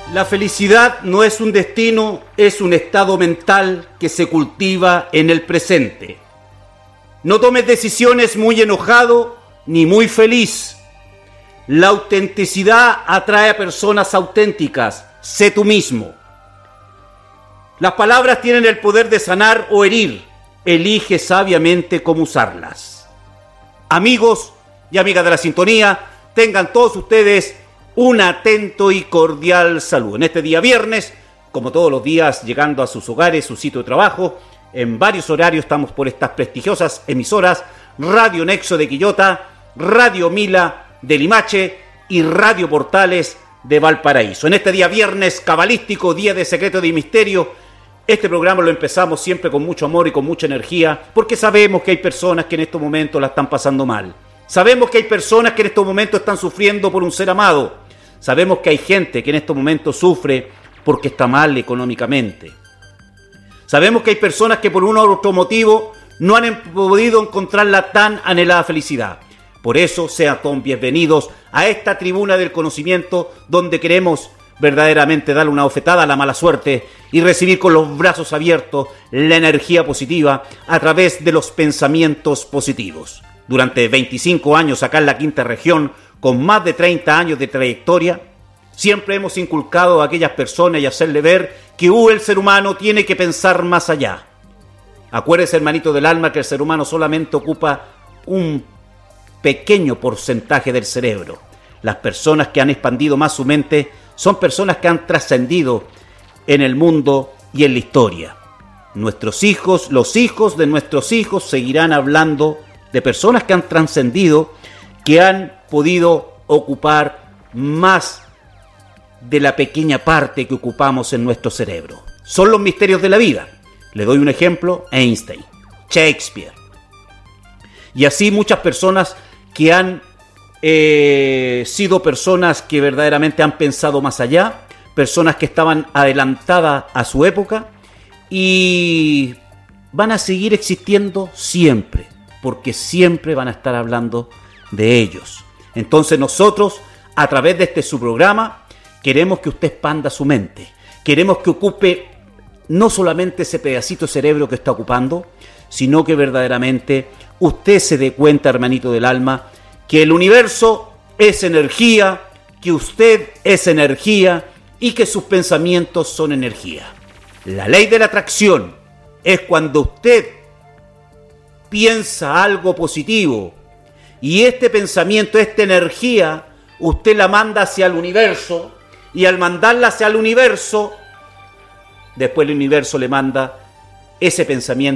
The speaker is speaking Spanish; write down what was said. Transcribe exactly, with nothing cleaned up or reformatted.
La felicidad no es un destino, es un estado mental que se cultiva en el presente. No tomes decisiones muy enojado ni muy feliz. La autenticidad atrae a personas auténticas. Sé tú mismo. Las palabras tienen el poder de sanar o herir. Elige sabiamente cómo usarlas. Amigos y amigas de la sintonía, tengan todos ustedes un atento y cordial saludo. En este día viernes, como todos los días, llegando a sus hogares, su sitio de trabajo, en varios horarios estamos por estas prestigiosas emisoras: Radio Nexo de Quillota, Radio Mila de Limache y Radio Portales de Valparaíso. En este día viernes cabalístico, día de secreto y misterio, este programa lo empezamos siempre con mucho amor y con mucha energía, porque sabemos que hay personas que en estos momentos la están pasando mal. Sabemos que hay personas que en estos momentos están sufriendo por un ser amado. Sabemos que hay gente que en estos momentos sufre porque está mal económicamente. Sabemos que hay personas que por uno u otro motivo no han podido encontrar la tan anhelada felicidad. Por eso sean todos bienvenidos a esta tribuna del conocimiento, donde queremos verdaderamente darle una bofetada a la mala suerte y recibir con los brazos abiertos la energía positiva a través de los pensamientos positivos. Durante veinticinco años acá en la quinta región, con más de treinta años de trayectoria, siempre hemos inculcado a aquellas personas y hacerle ver que uh, el ser humano tiene que pensar más allá. Acuérdese, hermanito del alma, que el ser humano solamente ocupa un pequeño porcentaje del cerebro. Las personas que han expandido más su mente son personas que han trascendido en el mundo y en la historia. Nuestros hijos, los hijos de nuestros hijos seguirán hablando de personas que han trascendido, que han podido ocupar más de la pequeña parte que ocupamos en nuestro cerebro. Son los misterios de la vida. Le doy un ejemplo: Einstein, Shakespeare. Y así muchas personas que han eh, sido personas que verdaderamente han pensado más allá, personas que estaban adelantadas a su época y van a seguir existiendo siempre, porque siempre van a estar hablando de ellos. Entonces nosotros, a través de este su programa, queremos que usted expanda su mente. Queremos que ocupe no solamente ese pedacito de cerebro que está ocupando, sino que verdaderamente usted se dé cuenta, hermanito del alma, que el universo es energía, que usted es energía y que sus pensamientos son energía. La ley de la atracción es cuando usted piensa algo positivo y este pensamiento, esta energía, usted la manda hacia el universo, y al mandarla hacia el universo, después el universo le manda ese pensamiento